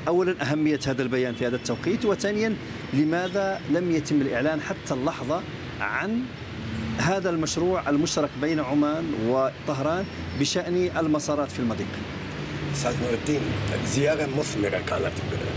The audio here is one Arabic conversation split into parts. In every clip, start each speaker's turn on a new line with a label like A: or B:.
A: أولا أهمية هذا البيان في هذا التوقيت، وثانيا لماذا لم يتم الإعلان حتى اللحظة عن هذا المشروع المشترك بين عمان وطهران بشأن المسارات في المضيق؟
B: أستاذ نور الدين، زيارة مثمرة كانت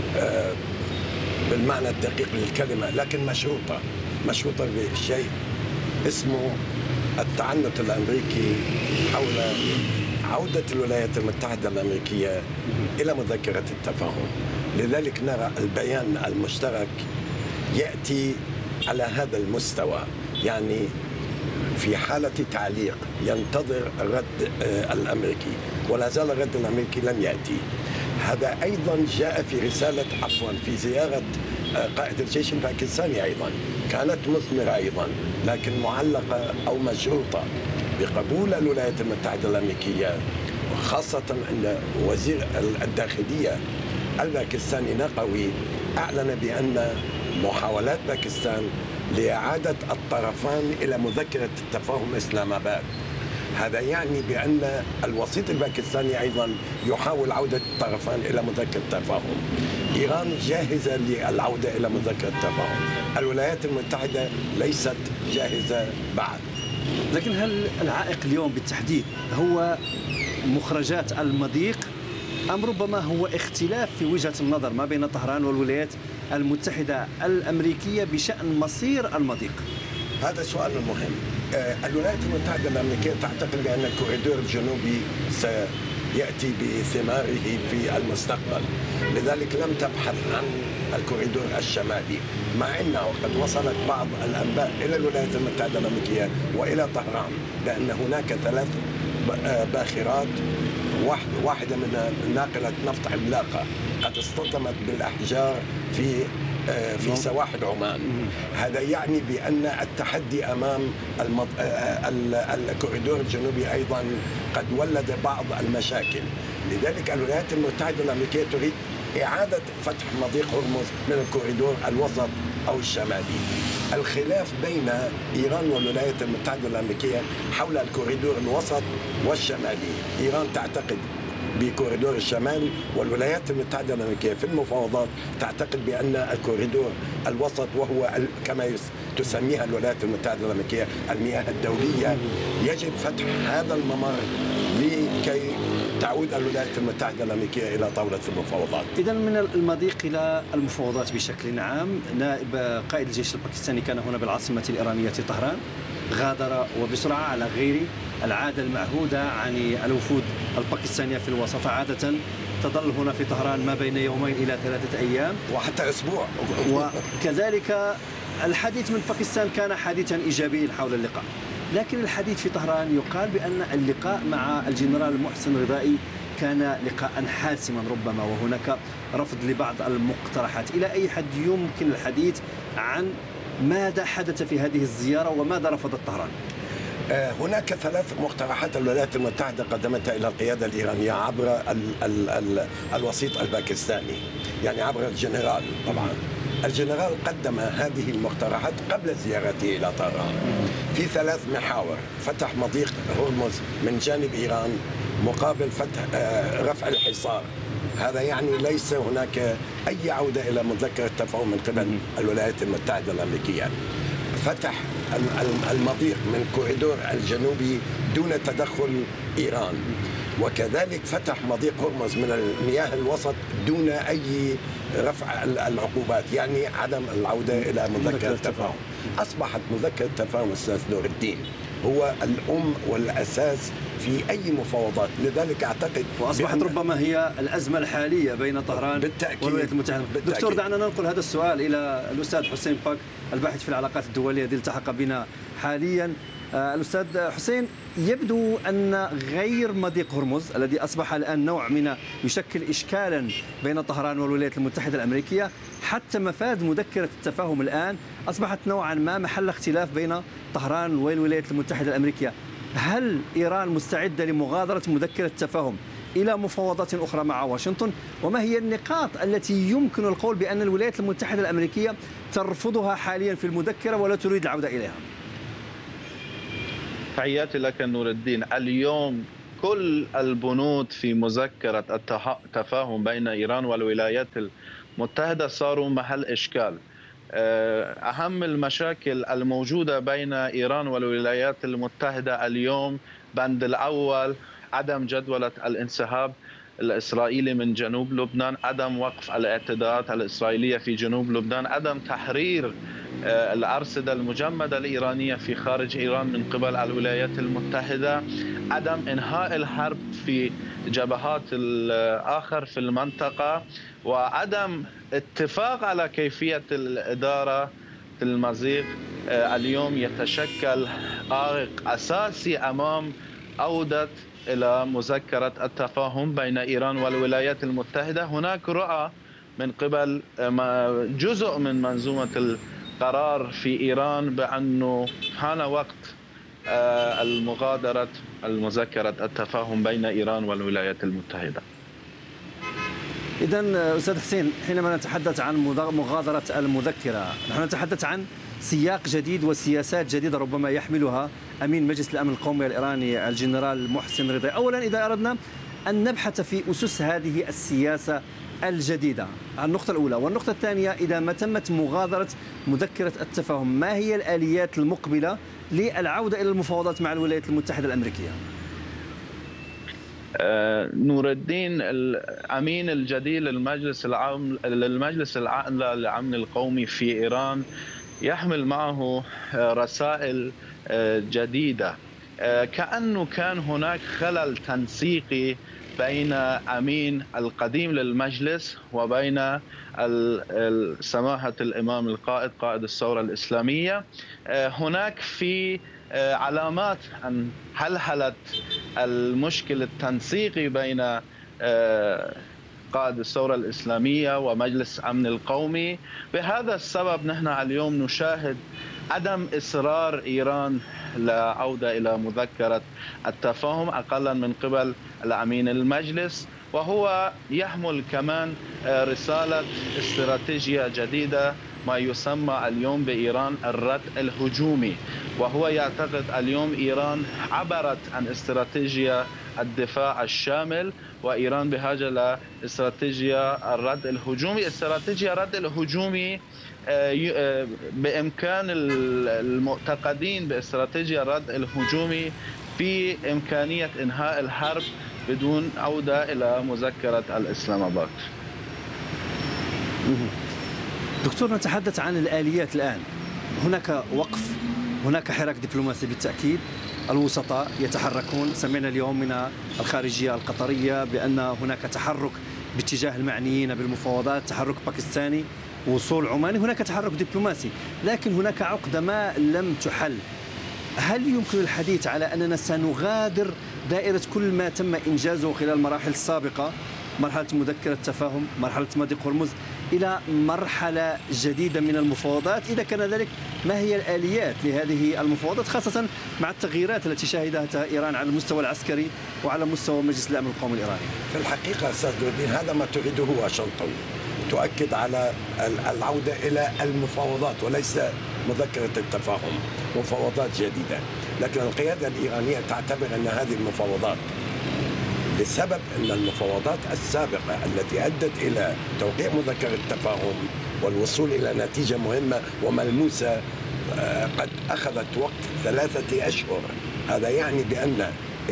B: بالمعنى الدقيق للكلمة، لكن مشروطة بشيء اسمه التعنت الأمريكي حول عودة الولايات المتحدة الأمريكية إلى مذكرة التفاهم. لذلك نرى البيان المشترك يأتي على هذا المستوى، يعني في حالة تعليق ينتظر الرد الأمريكي، ولا زال الرد الأمريكي لم يأتي. هذا أيضا جاء في رسالة في زيارة قائد الجيش الباكستاني، أيضا كانت مثمرة أيضا، لكن معلقة أو مشروطة بقبول الولايات المتحدة الأمريكية، وخاصة أن وزير الداخلية الباكستاني نقوي أعلن بأن محاولات باكستان لإعادة الطرفان إلى مذكرة التفاهم إسلام آباد، هذا يعني بأن الوسيط الباكستاني أيضا يحاول عودة الطرفان إلى مذكرة التفاهم. إيران جاهزة للعودة إلى مذكرة التفاهم، الولايات المتحدة ليست جاهزة بعد.
A: لكن هل العائق اليوم بالتحديد هو مخرجات المضيق، أم ربما هو اختلاف في وجهة النظر ما بين طهران والولايات المتحدة الأمريكية بشأن مصير المضيق؟
B: هذا سؤال مهم. الولايات المتحدة الأمريكية تعتقد بأن الكوريدور الجنوبي سيأتي بثماره في المستقبل، لذلك لم تبحث عن الكوريدور الشمالي، مع أنه قد وصلت بعض الأنباء إلى الولايات المتحدة الأمريكية وإلى طهران بأن هناك 3 باخرات، واحدة من ناقلة نفط عملاقة قد اصطدمت بالأحجار في سواحل عمان. هذا يعني بأن التحدي أمام الكوريدور الجنوبي أيضا قد ولد بعض المشاكل. لذلك الولايات المتحدة الأمريكية تريد إعادة فتح مضيق هرمز من الكوريدور الوسط أو الشمالي. الخلاف بين إيران والولايات المتحدة الأمريكية حول الكوريدور الوسط والشمالي. إيران تعتقد بكوريدور الشمال، والولايات المتحدة الأمريكية في المفاوضات تعتقد بأن الكوريدور الوسط، وهو كما تسميها الولايات المتحدة الأمريكية المياه الدولية، يجب فتح هذا الممر لكي تعود الولايات المتحدة الأمريكية إلى طاولة المفاوضات.
A: إذن من المضيق إلى المفاوضات بشكل عام، نائب قائد الجيش الباكستاني كان هنا بالعاصمة الإيرانية طهران، غادر وبسرعة على غير العادة المعهودة عن الوفود الباكستانية في الوسط. عادة تظل هنا في طهران ما بين يومين إلى 3 أيام
B: وحتى أسبوع.
A: وكذلك الحديث من باكستان كان حديثا إيجابيا حول اللقاء، لكن الحديث في طهران يقال بأن اللقاء مع الجنرال محسن رضائي كان لقاء حاسما ربما، وهناك رفض لبعض المقترحات. إلى أي حد يمكن الحديث عن ماذا حدث في هذه الزيارة وماذا رفضت طهران؟
B: هناك 3 مقترحات الولايات المتحدة قدمتها إلى القيادة الإيرانية عبر الوسيط الباكستاني، يعني عبر الجنرال. طبعا الجنرال قدم هذه المقترحات قبل زيارته إلى طهران في 3 محاور: فتح مضيق هرمز من جانب إيران مقابل رفع الحصار، هذا يعني ليس هناك أي عودة إلى مذكرة التفاهم من قبل الولايات المتحدة الأمريكية. فتح المضيق من الكوريدور الجنوبي دون تدخل إيران، وكذلك فتح مضيق هرمز من المياه الوسط دون أي رفع العقوبات، يعني عدم العودة إلى مذكرة التفاهم. أصبحت مذكرة التفاهم أستاذ نور الدين هو الأم والأساس في أي مفاوضات، لذلك أعتقد
A: وأصبحت ربما هي الأزمة الحالية بين طهران والولايات المتحدة. دكتور، دعنا ننقل هذا السؤال إلى الأستاذ حسين باك، الباحث في العلاقات الدولية الذي التحق بنا حاليا. الأستاذ حسين، يبدو أن غير مضيق هرمز الذي أصبح الآن نوع من يشكل إشكالا بين طهران والولايات المتحدة الأمريكية، حتى مفاد مذكرة التفاهم الآن أصبحت نوعا ما محل اختلاف بين طهران والولايات المتحدة الأمريكية. هل إيران مستعدة لمغادرة مذكرة التفاهم إلى مفاوضات أخرى مع واشنطن؟ وما هي النقاط التي يمكن القول بأن الولايات المتحدة الأمريكية ترفضها حاليا في المذكرة ولا تريد العودة إليها؟
C: تحياتي لك نور الدين. اليوم كل البنود في مذكرة التفاهم بين إيران والولايات المتحدة صاروا محل إشكال. أهم المشاكل الموجودة بين إيران والولايات المتحدة اليوم: بند الأول عدم جدولة الانسحاب الإسرائيلي من جنوب لبنان، عدم وقف الاعتداءات الإسرائيلية في جنوب لبنان، عدم تحرير الأرصدة المجمدة الإيرانية في خارج إيران من قبل الولايات المتحدة، عدم إنهاء الحرب في جبهات الآخر في المنطقة، وعدم اتفاق على كيفية الإدارة في المضيق. اليوم يتشكل عائق أساسي أمام عودة إلى مذكرة التفاهم بين إيران والولايات المتحدة. هناك رؤى من قبل جزء من منظومة القرار في إيران بأنه حان وقت المغادرة المذكرة التفاهم بين إيران والولايات المتحدة.
A: إذا أستاذ حسين، حينما نتحدث عن مغادرة المذكرة نحن نتحدث عن سياق جديد وسياسات جديدة ربما يحملها أمين مجلس الأمن القومي الإيراني الجنرال محسن رضا. أولا، إذا أردنا أن نبحث في أسس هذه السياسة الجديدة، النقطة الأولى. والنقطة الثانية، إذا ما تمت مغادرة مذكرة التفاهم، ما هي الآليات المقبلة للعودة إلى المفاوضات مع الولايات المتحدة الأمريكية؟
C: نور الدين الأمين الجديد للمجلس الأعلى للأمن القومي في إيران يحمل معه رسائل جديدة، كأنه كان هناك خلل تنسيقي بين أمين القديم للمجلس وبين سماحة الإمام القائد قائد الثورة الإسلامية. هناك في علامات أن حلحلت المشكل التنسيقي بين قائد الثورة الإسلامية ومجلس الأمن القومي. بهذا السبب نحن اليوم نشاهد عدم إصرار إيران لعودة إلى مذكرة التفاهم أقلا من قبل الأمين المجلس، وهو يحمل كمان رسالة استراتيجية جديدة ما يسمى اليوم بإيران الرد الهجومي، وهو يعتقد اليوم إيران عبرت عن استراتيجية الدفاع الشامل، وإيران بحاجة لاستراتيجية الرد الهجومي. استراتيجية الرد الهجومي بإمكان المعتقدين باستراتيجية الرد الهجومي في إمكانية إنهاء الحرب بدون عودة إلى مذكرة الإسلام آباد.
A: دكتور، نتحدث عن الآليات الآن. هناك وقف، هناك حراك دبلوماسي بالتأكيد، الوسطاء يتحركون. سمعنا اليوم من الخارجية القطرية بأن هناك تحرك باتجاه المعنيين بالمفاوضات، تحرك باكستاني، وصول عماني، هناك تحرك دبلوماسي، لكن هناك عقدة ما لم تحل. هل يمكن الحديث على أننا سنغادر دائرة كل ما تم إنجازه خلال المراحل السابقة، مرحلة مذكرة التفاهم، مرحلة مضيق هرمز، إلى مرحلة جديدة من المفاوضات؟ إذا كان ذلك، ما هي الآليات لهذه المفاوضات، خاصة مع التغييرات التي شهدتها إيران على المستوى العسكري وعلى مستوى مجلس الأمن القومي الإيراني؟
B: في الحقيقة أستاذ نور الدين، هذا ما تريده واشنطن، تؤكد على العودة إلى المفاوضات وليس مذكرة التفاهم، مفاوضات جديدة. لكن القيادة الإيرانية تعتبر أن هذه المفاوضات، لسبب أن المفاوضات السابقة التي أدت إلى توقيع مذكرة التفاهم والوصول إلى نتيجة مهمة وملموسة قد أخذت وقت 3 أشهر. هذا يعني بأن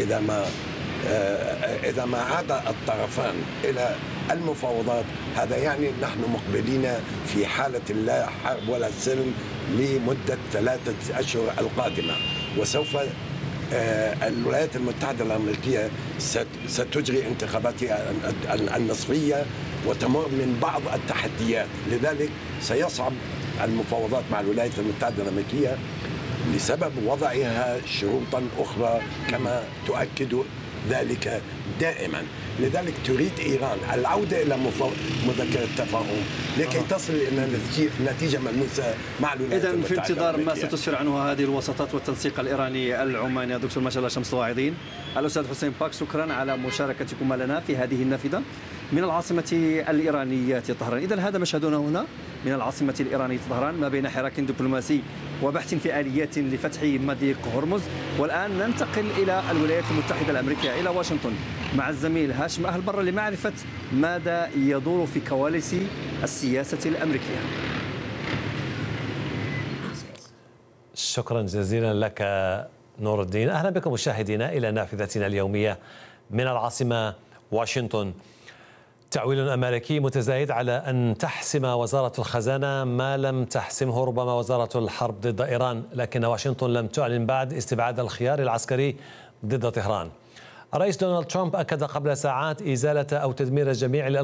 B: إذا ما عاد الطرفان إلى المفاوضات، هذا يعني نحن مقبلين في حالة لا حرب ولا سلم لمدة 3 أشهر القادمة. وسوف الولايات المتحدة الأمريكية ستجري انتخاباتها النصفية وتمر من بعض التحديات، لذلك سيصعب المفاوضات مع الولايات المتحدة الأمريكية لسبب وضعها شروطا أخرى كما تؤكد ذلك دائما. لذلك تريد إيران العودة إلى مذكرة التفاهم لكي تصل إلى نتيجة ملموسة مع الولايات المتحدة.
A: إذن في انتظار ما ستسفر عنه هذه الوساطات والتنسيق الإيراني العماني. دكتور ما شاء الله شمس الواعظين، الأستاذ حسين باك، شكرا على مشاركتكم لنا في هذه النافذة. من العاصمة الإيرانية طهران. إذن هذا مشهدنا هنا من العاصمة الإيرانية طهران ما بين حراك دبلوماسي وبحث في آليات لفتح مضيق هرمز. والآن ننتقل إلى الولايات المتحدة الأمريكية، إلى واشنطن، مع الزميل هاشم أهلبر لمعرفة ماذا يدور في كواليس السياسة الأمريكية.
D: شكرا جزيلا لك نور الدين. أهلا بكم مشاهدينا إلى نافذتنا اليومية من العاصمة واشنطن. تعويل أمريكي متزايد على أن تحسم وزارة الخزانة ما لم تحسمه ربما وزارة الحرب ضد إيران، لكن واشنطن لم تعلن بعد استبعاد الخيار العسكري ضد طهران. الرئيس دونالد ترامب أكد قبل ساعات إزالة أو تدمير جميع